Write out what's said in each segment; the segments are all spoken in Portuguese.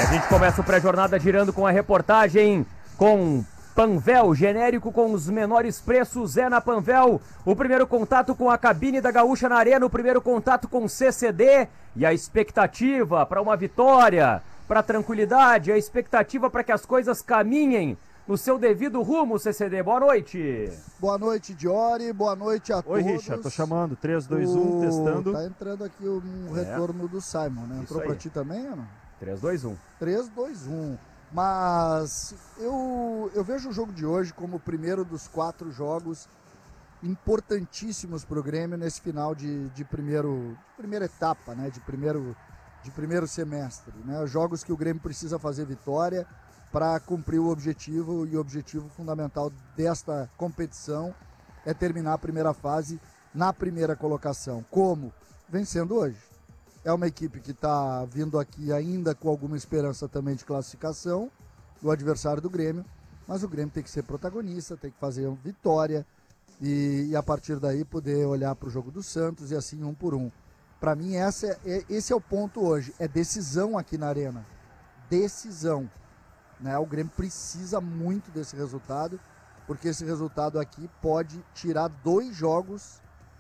A gente começa o pré-jornada girando com a reportagem com Panvel, genérico com os menores preços é na Panvel. O primeiro contato com a cabine da Gaúcha na Arena, o primeiro contato com o CCD e a expectativa para uma vitória, para tranquilidade, a expectativa para que as coisas caminhem no seu devido rumo, CCD. Boa noite. Boa noite, Diori. Boa noite a todos. Oi, Richard. Tô chamando. 3, 2, 1, testando. Tá entrando aqui um retorno do Simon, né? Entrou pra ti também ou não? 3, 2, 1. 3, 2, 1. Mas eu vejo o jogo de hoje como o primeiro dos 4 jogos importantíssimos para o Grêmio nesse final de primeira etapa, né? De primeiro semestre, né? Jogos que o Grêmio precisa fazer vitória para cumprir o objetivo, e o objetivo fundamental desta competição é terminar a primeira fase na primeira colocação. Como? Vencendo hoje. É uma equipe que está vindo aqui ainda com alguma esperança também de classificação do adversário do Grêmio, mas o Grêmio tem que ser protagonista, tem que fazer uma vitória e a partir daí poder olhar para o jogo do Santos e assim um por um. Para mim esse é o ponto hoje, é decisão aqui na Arena, decisão. Né? O Grêmio precisa muito desse resultado, porque esse resultado aqui pode tirar 2 jogos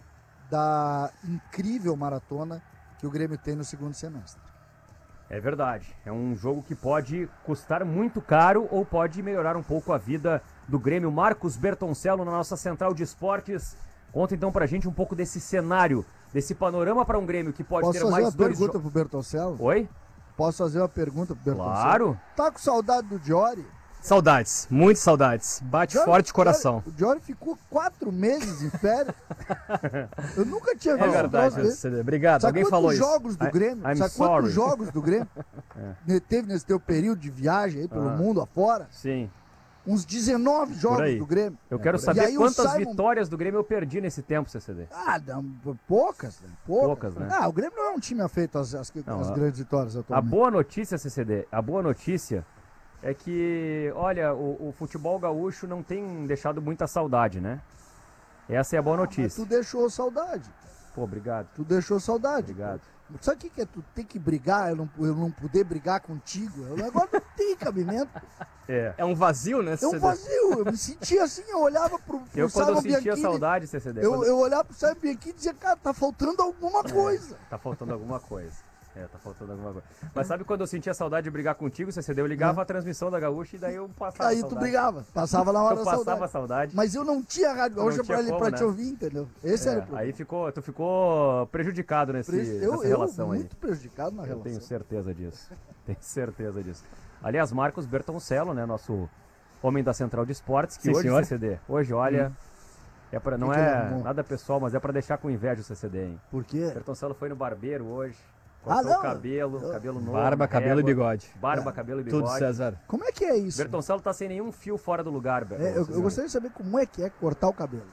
da incrível maratona que o Grêmio tem no segundo semestre. É verdade, é um jogo que pode custar muito caro ou pode melhorar um pouco a vida do Grêmio. Marcos Bertoncello na nossa central de esportes. Conta então pra gente um pouco desse cenário, desse panorama para um Grêmio que pode ter mais 2 jogos. Posso fazer uma pergunta pro Bertoncello? Oi? Posso fazer uma pergunta pro Bertoncello? Claro. Tá com saudade do Diori? Saudades, muitas saudades. Bate forte o coração. O Diori ficou 4 meses em férias. Eu nunca tinha visto. É verdade, CD. Obrigado. Sabe Alguém falou isso. Jogos do Grêmio? Sabe quantos jogos do Grêmio teve nesse teu período de viagem aí pelo mundo afora? Sim. Uns 19 jogos do Grêmio. Eu quero saber quantas vitórias do Grêmio eu perdi nesse tempo, CCD. Não, poucas, né? Poucas, né? O Grêmio não é um time afeito às grandes vitórias atualmente. A boa notícia, CCD, a boa notícia é que, olha, o futebol gaúcho não tem deixado muita saudade, né? Essa é a boa notícia. Mas tu deixou saudade. Pô, obrigado. Tu deixou saudade. Obrigado. Sabe o que é tu ter que brigar, eu não poder brigar contigo? O negócio não tem cabimento. É um vazio, né? É um vazio. Eu me sentia assim, eu olhava pro quando eu sentia Bianchini, saudade, CCD. Eu olhava pro Simon Bianchini e dizia, cara, tá faltando alguma coisa. Tá faltando alguma coisa. Tá faltando alguma coisa. Mas sabe quando eu sentia saudade de brigar contigo, CCD? Eu ligava a transmissão da Gaúcha e daí eu passava Aí saudade. Tu brigava, passava na hora eu da saudade. passava saudade. Mas eu não tinha rádio gaúcha pra te ouvir, entendeu? Esse era o problema. Aí tu ficou prejudicado nessa relação aí. Muito prejudicado na relação. Tenho certeza disso. Tenho certeza disso. Aliás, Marcos Bertoncello, né, nosso homem da Central de Esportes, que hoje, senhor. CCD, hoje, olha, não é nada pessoal, mas é pra deixar com inveja o CCD, hein? Por quê? Bertoncello foi no barbeiro hoje, cortou o cabelo novo. Barba, cabelo e bigode. Barba, cabelo e bigode. Tudo, César. Como é que é isso? Bertoncello tá sem nenhum fio fora do lugar, eu gostaria de saber como é que é cortar o cabelo.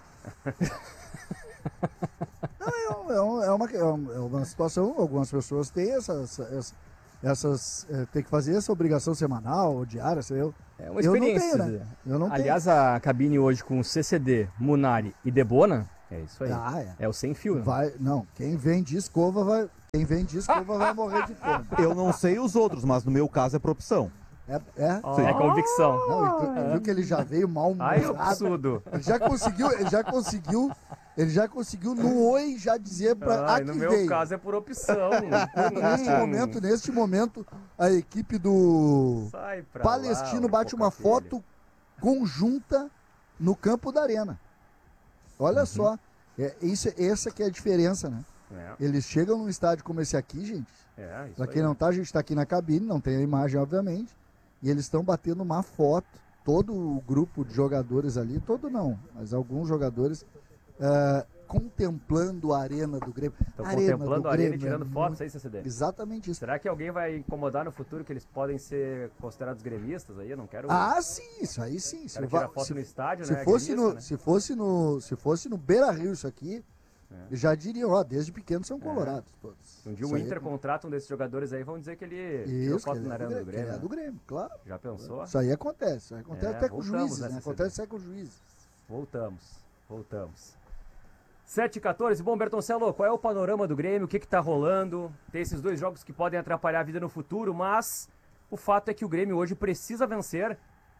Não, é uma situação, algumas pessoas têm tem que fazer essa obrigação semanal ou diária, sei eu. É uma experiência. Eu não tenho, né? Eu não Aliás, a cabine hoje com CCD, Munari e Debona, é isso aí. É o sem fio. Quem vem de escova vai morrer de fome. Eu não sei os outros, mas no meu caso é por opção. É convicção. Não, viu que ele já veio mal-humorado. Absurdo. Ele já conseguiu no oi já dizer pra no meu caso é por opção. Neste momento, a equipe do Palestino bate uma foto conjunta no campo da Arena. Olha só, essa que é a diferença, né? Eles chegam num estádio como esse aqui, gente. Pra quem não tá, a gente tá aqui na cabine, não tem a imagem, obviamente. E eles estão batendo uma foto, todo o grupo de jogadores ali, todo não, mas alguns jogadores contemplando a arena do Grêmio. Estão contemplando a arena e tirando fotos aí, CCD? Exatamente isso. Será que alguém vai incomodar no futuro que eles podem ser considerados gremistas aí? Eu não quero... sim, isso aí sim. Quero tirar foto no estádio, se né? Se fosse no Beira-Rio isso aqui, já diriam, desde pequenos são colorados todos. Um dia o Inter contrata um desses jogadores aí, vão dizer que ele tirou foto na arena do Grêmio. Ele é do Grêmio, claro. Já pensou? Isso aí acontece. Acontece até com juízes, né? Acontece até com juízes. Voltamos. 7h14, bom, Bertoncello, qual é o panorama do Grêmio? O que tá rolando? Tem esses 2 jogos que podem atrapalhar a vida no futuro, mas O fato é que o Grêmio hoje precisa vencer.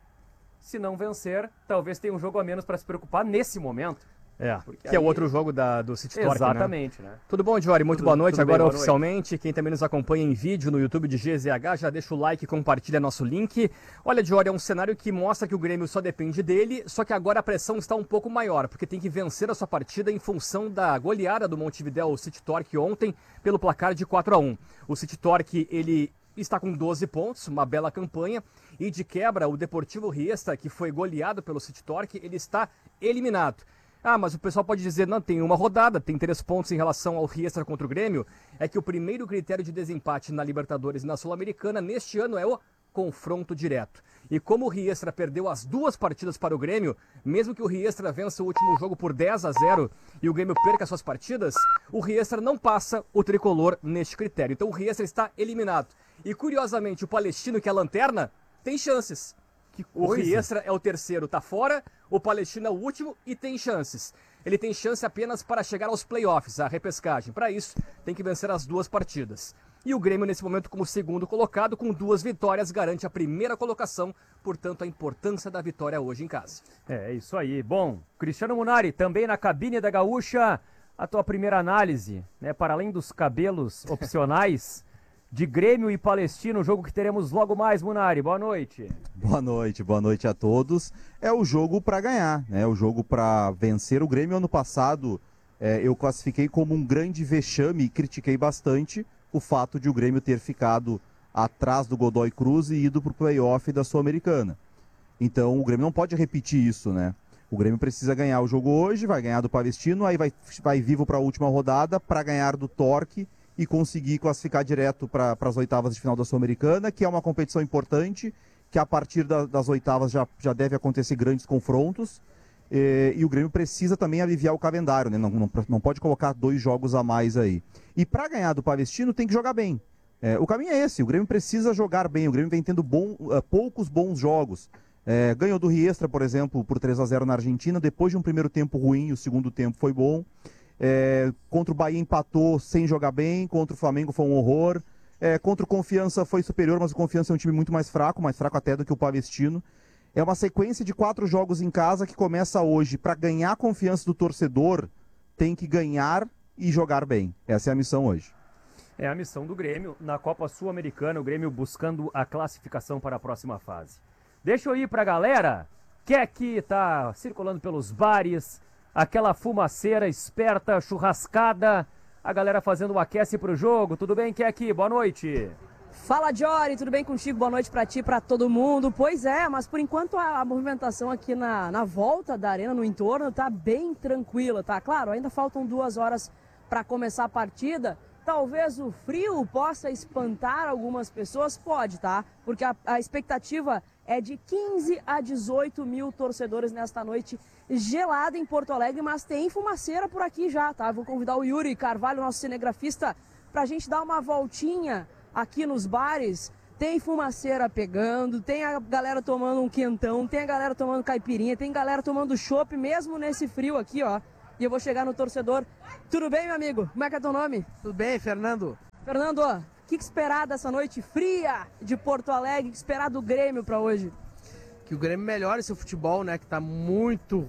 Se não vencer, talvez tenha um jogo a menos para se preocupar nesse momento. Que é o outro jogo do City Torque, exatamente, né? Tudo bom, Diori? Muito boa noite. tudo bem, Agora boa oficialmente, quem também nos acompanha em vídeo no YouTube de GZH, já deixa o like e compartilha nosso link. Olha, Diori, é um cenário que mostra que o Grêmio só depende dele, só que agora a pressão está um pouco maior, porque tem que vencer a sua partida em função da goleada do Montevidéu City Torque ontem, pelo placar de 4-1. O City Torque, ele está com 12 pontos, uma bela campanha, e de quebra, o Deportivo Riestra, que foi goleado pelo City Torque, ele está eliminado. Ah, mas o pessoal pode dizer, não, tem uma rodada, tem 3 pontos em relação ao Riestra contra o Grêmio. É que o primeiro critério de desempate na Libertadores e na Sul-Americana neste ano é o confronto direto. E como o Riestra perdeu as 2 partidas para o Grêmio, mesmo que o Riestra vença o último jogo por 10-0 e o Grêmio perca suas partidas, o Riestra não passa o tricolor neste critério. Então o Riestra está eliminado. E curiosamente, o Palestino, que é a lanterna, tem chances. O Riestra é o terceiro, tá fora, o Palestino é o último e tem chances. Ele tem chance apenas para chegar aos playoffs, a repescagem. Para isso, tem que vencer as 2 partidas. E o Grêmio, nesse momento, como segundo colocado, com 2 vitórias, garante a primeira colocação. Portanto, a importância da vitória hoje em casa. É isso aí. Bom, Cristiano Munari, também na cabine da Gaúcha, a tua primeira análise, né? Para além dos cabelos opcionais, de Grêmio e Palestino, jogo que teremos logo mais, Munari. Boa noite. Boa noite a todos. É o jogo para ganhar, né? É o jogo para vencer. O Grêmio ano passado eu classifiquei como um grande vexame e critiquei bastante o fato de o Grêmio ter ficado atrás do Godoy Cruz e ido para o play-off da Sul-Americana. Então o Grêmio não pode repetir isso, né? O Grêmio precisa ganhar o jogo hoje, vai ganhar do Palestino, aí vai vivo para a última rodada para ganhar do Torque e conseguir classificar direto para as oitavas de final da Sul-Americana, que é uma competição importante, que a partir das oitavas já deve acontecer grandes confrontos, e o Grêmio precisa também aliviar o calendário, né? Não pode colocar 2 jogos a mais aí. E para ganhar do Palestino tem que jogar bem. O caminho é esse, o Grêmio precisa jogar bem, o Grêmio vem tendo poucos bons jogos. Ganhou do Riestra, por exemplo, por 3-0 na Argentina, depois de um primeiro tempo ruim, o segundo tempo foi bom. Contra o Bahia empatou sem jogar bem, contra o Flamengo foi um horror, contra o Confiança foi superior, mas o Confiança é um time muito mais fraco até do que o Palestino. É uma sequência de 4 jogos em casa que começa hoje. Para ganhar a confiança do torcedor, tem que ganhar e jogar bem. Essa é a missão hoje. É a missão do Grêmio na Copa Sul-Americana, o Grêmio buscando a classificação para a próxima fase. Deixa eu ir para a galera, que aqui tá circulando pelos bares, aquela fumaceira esperta, churrascada, a galera fazendo o aquece pro jogo. Tudo bem, Keki? Boa noite. Fala, Jory, tudo bem contigo? Boa noite pra ti, pra todo mundo. Pois é, mas por enquanto a movimentação aqui na volta da arena, no entorno, tá bem tranquila, tá? Claro, ainda faltam 2 horas para começar a partida. Talvez o frio possa espantar algumas pessoas, pode, tá? Porque a expectativa é de 15 a 18 mil torcedores nesta noite gelada em Porto Alegre, mas tem fumaceira por aqui já, tá? Vou convidar o Yuri Carvalho, nosso cinegrafista, pra gente dar uma voltinha aqui nos bares. Tem fumaceira pegando, tem a galera tomando um quentão, tem a galera tomando caipirinha, tem galera tomando chopp mesmo nesse frio aqui, ó. E eu vou chegar no torcedor. Tudo bem, meu amigo? Como é que é teu nome? Tudo bem, Fernando. Fernando, ó, o que esperar dessa noite fria de Porto Alegre? O que esperar do Grêmio pra hoje? Que o Grêmio melhore seu futebol, né? Que tá muito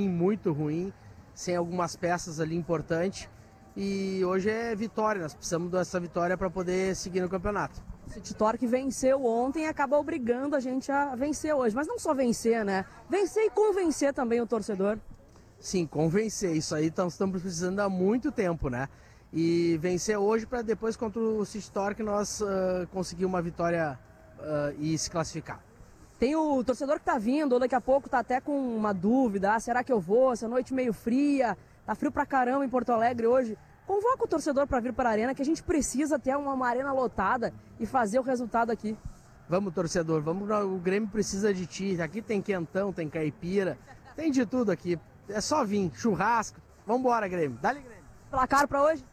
ruim, sem algumas peças ali importantes. E hoje é vitória, nós precisamos dessa vitória para poder seguir no campeonato. O City Torque venceu ontem e acaba obrigando a gente a vencer hoje. Mas não só vencer, né? Vencer e convencer também o torcedor. Sim, convencer. Isso aí estamos precisando há muito tempo, né? E vencer hoje para depois contra o City Torque nós conseguir uma vitória e se classificar. Tem o torcedor que tá vindo, daqui a pouco tá até com uma dúvida. Será que eu vou? Essa noite meio fria, tá frio pra caramba em Porto Alegre hoje. Convoca o torcedor para vir para a arena, que a gente precisa ter uma arena lotada e fazer o resultado aqui. Vamos, torcedor, vamos, o Grêmio precisa de ti. Aqui tem quentão, tem caipira, tem de tudo aqui. É só vir, churrasco. Vambora, Grêmio. Dá-lhe, Grêmio. Placar para hoje?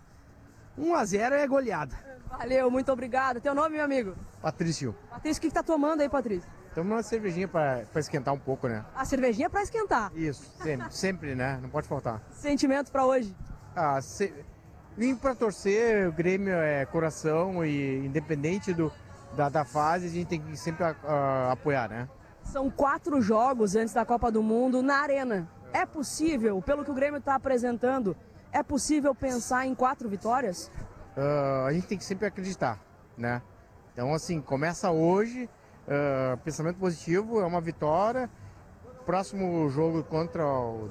1-0 é goleada. Valeu, muito obrigado. Teu nome, meu amigo? Patrício. Patrício, o que tá tomando aí, Patrício? Toma uma cervejinha pra esquentar um pouco, né? A cervejinha é pra esquentar. Isso, sempre, né? Não pode faltar. Sentimento pra hoje? Vim pra torcer, o Grêmio é coração e independente do da fase, a gente tem que sempre apoiar, né? São 4 jogos antes da Copa do Mundo na Arena. É possível, pelo que o Grêmio está apresentando, é possível pensar em 4 vitórias? A gente tem que sempre acreditar, né? Então, assim, começa hoje, pensamento positivo, é uma vitória. Próximo jogo contra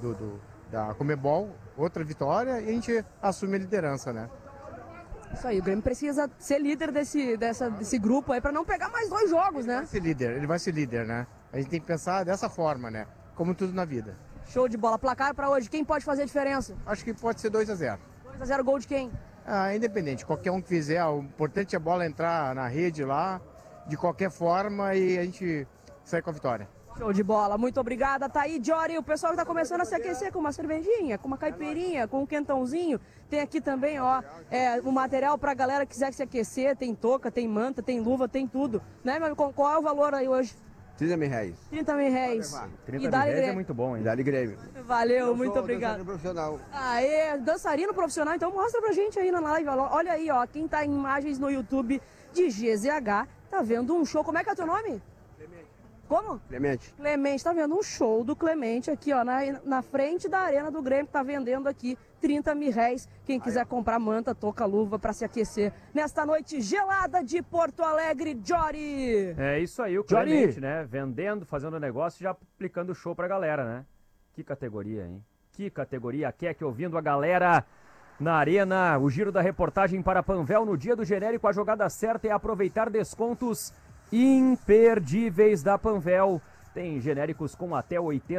da Conmebol, outra vitória, e a gente assume a liderança, né? Isso aí, o Grêmio precisa ser líder desse grupo aí para não pegar mais 2 jogos, né? Ele vai ser líder, né? A gente tem que pensar dessa forma, né? Como tudo na vida. Show de bola. Placar para hoje, quem pode fazer a diferença? Acho que pode ser 2-0. 2-0, gol de quem? Independente, qualquer um que fizer, o importante é a bola entrar na rede lá, de qualquer forma, e a gente sai com a vitória. Show de bola, muito obrigada, tá aí, Jory. O pessoal que tá começando a se aquecer com uma cervejinha, com uma caipirinha, com um quentãozinho. Tem aqui também, ó, o material pra galera que quiser se aquecer. Tem touca, tem manta, tem luva, tem tudo. Né, meu amigo? Qual é o valor aí hoje? 30 mil reais. 30 mil reais. 30 mil reais é muito bom, hein? Dá-lhe Grêmio. Valeu, muito obrigado. Profissional. Aê, dançarino profissional, então mostra pra gente aí na live. Olha aí, ó, quem tá em imagens no YouTube de GZH, tá vendo um show. Como é que é o teu nome? Como? Clemente. Clemente, tá vendo um show do Clemente aqui, ó, na frente da Arena do Grêmio, que tá vendendo aqui 30 mil reais. Quem quiser comprar manta, touca, luva pra se aquecer nesta noite gelada de Porto Alegre, Jory. É isso aí, o Clemente, né? Vendendo, fazendo negócio e já aplicando show pra galera, né? Que categoria, hein? Que categoria. Quer que ouvindo a galera na Arena, o giro da reportagem para Panvel no dia do genérico, a jogada certa é aproveitar descontos imperdíveis da Panvel. Tem genéricos com até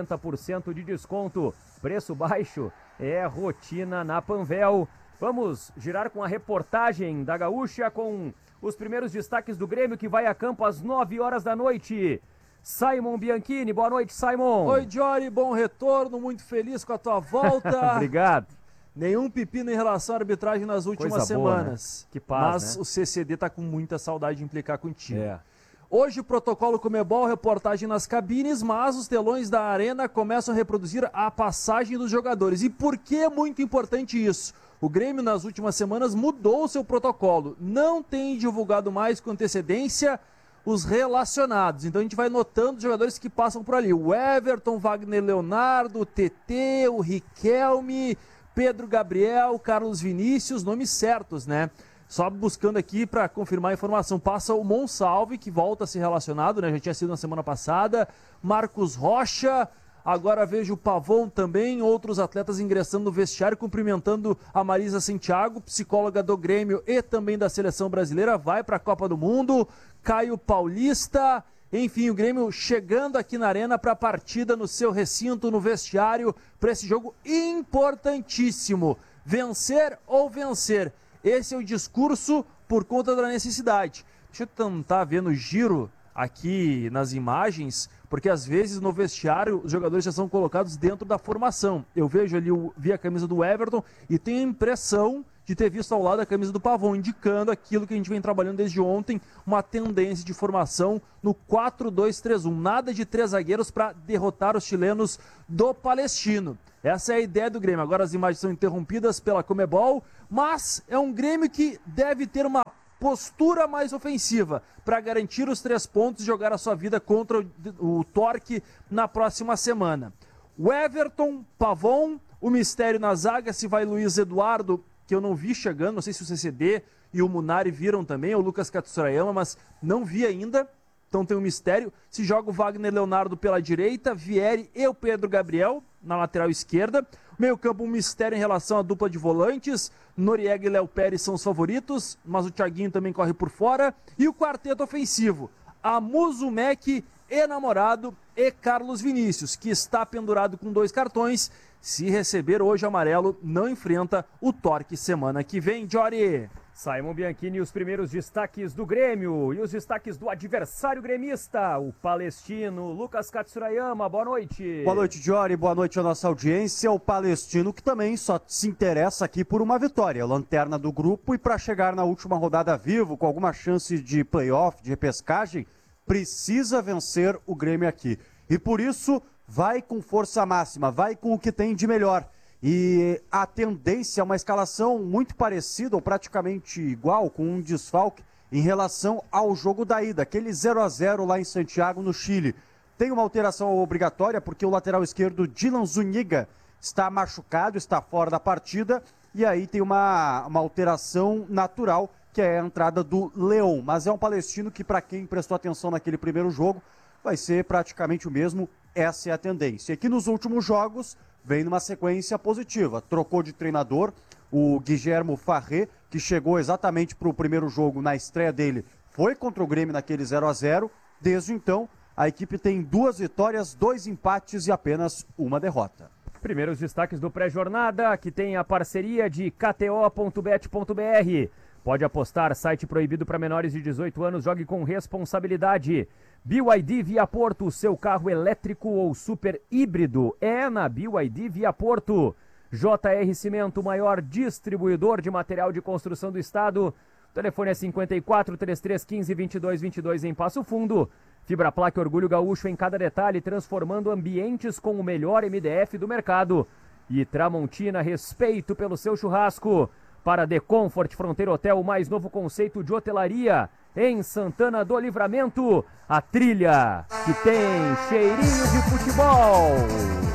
80% de desconto. Preço baixo é rotina na Panvel. Vamos girar com a reportagem da Gaúcha com os primeiros destaques do Grêmio, que vai a campo às 9 horas da noite. Simon Bianchini, boa noite, Simon. Oi, Jory, bom retorno, muito feliz com a tua volta. Obrigado. Nenhum pepino em relação à arbitragem nas últimas Coisa semanas. Boa, né? Que paz, mas né? O CCD tá com muita saudade de implicar contigo. É. Hoje o protocolo Conmebol, reportagem nas cabines, mas os telões da Arena começam a reproduzir a passagem dos jogadores. E por que é muito importante isso? O Grêmio nas últimas semanas mudou o seu protocolo. Não tem divulgado mais com antecedência os relacionados. Então a gente vai notando os jogadores que passam por ali. O Everton, Wagner Leonardo, o TT, o Riquelme, Pedro Gabriel, Carlos Vinícius, nomes certos, né? Só buscando aqui para confirmar a informação, passa o Monsalve, que volta a ser relacionado, né? Já tinha sido na semana passada. Marcos Rocha, agora vejo o Pavon também, outros atletas ingressando no vestiário, cumprimentando a Marisa Santiago, psicóloga do Grêmio e também da Seleção Brasileira, vai para a Copa do Mundo. Caio Paulista, enfim, o Grêmio chegando aqui na Arena para a partida no seu recinto, no vestiário, para esse jogo importantíssimo. Vencer ou vencer? Esse é o discurso por conta da necessidade. Deixa eu tentar ver no giro aqui nas imagens, porque às vezes no vestiário os jogadores já são colocados dentro da formação. Eu vejo ali, vi a camisa do Everton e tenho a impressão de ter visto ao lado a camisa do Pavon, indicando aquilo que a gente vem trabalhando desde ontem, uma tendência de formação no 4-2-3-1. Nada de 3 zagueiros para derrotar os chilenos do Palestino. Essa é a ideia do Grêmio. Agora as imagens são interrompidas pela Conmebol, mas é um Grêmio que deve ter uma postura mais ofensiva para garantir os 3 pontos e jogar a sua vida contra o Torque na próxima semana. O Everton, Pavon, o mistério na zaga, se vai Luiz Eduardo, que eu não vi chegando, não sei se o CCD e o Munari viram também, ou o Lucas Katsurayama, mas não vi ainda, então tem um mistério. Se joga o Wagner Leonardo pela direita, Vieri e o Pedro Gabriel na lateral esquerda. Meio campo, um mistério em relação à dupla de volantes, Noriega e Léo Pérez são os favoritos, mas o Thiaguinho também corre por fora. E o quarteto ofensivo, Amuso, Mec e Namorado e Carlos Vinícius, que está pendurado com 2 cartões. Se receber hoje amarelo, não enfrenta o Torque semana que vem, Jory. Simon Bianchini, os primeiros destaques do Grêmio e os destaques do adversário gremista, o Palestino. Lucas Katsurayama, boa noite. Boa noite, Jory, boa noite à nossa audiência. O Palestino que também só se interessa aqui por uma vitória, lanterna do grupo, e para chegar na última rodada vivo, com alguma chance de playoff, de repescagem, precisa vencer o Grêmio aqui. E por isso vai com força máxima, vai com o que tem de melhor. E a tendência é uma escalação muito parecida ou praticamente igual, com um desfalque em relação ao jogo da ida, aquele 0-0 lá em Santiago, no Chile. Tem uma alteração obrigatória porque o lateral esquerdo Dylan Zuniga está machucado, está fora da partida, e aí tem uma alteração natural, que é a entrada do Leão. Mas é um palestino que, para quem prestou atenção naquele primeiro jogo, vai ser praticamente o mesmo. Essa é a tendência. E aqui nos últimos jogos, vem numa sequência positiva. Trocou de treinador, o Guilherme Farré, que chegou exatamente para o primeiro jogo na estreia dele, foi contra o Grêmio naquele 0-0. Desde então, a equipe tem 2 vitórias, 2 empates e apenas uma derrota. Primeiros destaques do pré-jornada, que tem a parceria de KTO.bet.br. Pode apostar, site proibido para menores de 18 anos, jogue com responsabilidade. BYD Via Porto, seu carro elétrico ou super híbrido é na BYD Via Porto. JR Cimento, maior distribuidor de material de construção do estado. O telefone é 54 3315 2222 em Passo Fundo. Fibraplaque Orgulho Gaúcho em cada detalhe, transformando ambientes com o melhor MDF do mercado. E Tramontina, respeito pelo seu churrasco. Para The Comfort Fronteira Hotel, o mais novo conceito de hotelaria em Santana do Livramento. A trilha que tem cheirinho de futebol.